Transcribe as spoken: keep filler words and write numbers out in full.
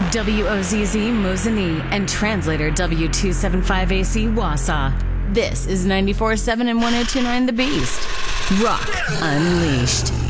W O Z Z Mosinee and translator W two seventy-five A C Wausau. This is ninety-four point seven and ten twenty-nine The Beast. Rock Unleashed.